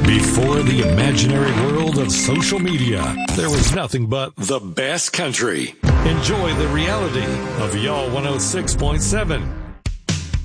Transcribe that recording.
Before the imaginary world of social media, there was nothing but the best country. Enjoy the reality of Y'all 106.7.